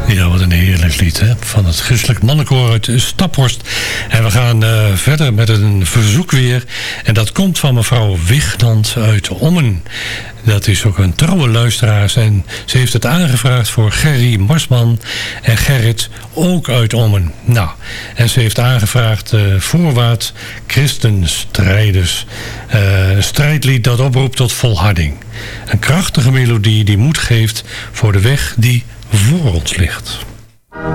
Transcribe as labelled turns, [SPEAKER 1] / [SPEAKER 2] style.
[SPEAKER 1] Ja, wat een heerlijk lied, hè? Van het christelijk mannenkoor uit Staphorst. En we gaan verder met een verzoek weer. En dat komt van mevrouw Wignand uit Ommen. Dat is ook een trouwe luisteraar. En ze heeft het aangevraagd voor Gerry Marsman en Gerrit, ook uit Ommen. Nou, en ze heeft aangevraagd voorwaarts christenstrijders. Een strijdlied dat oproept tot volharding. Een krachtige melodie die moed geeft voor de weg die voor ons ligt.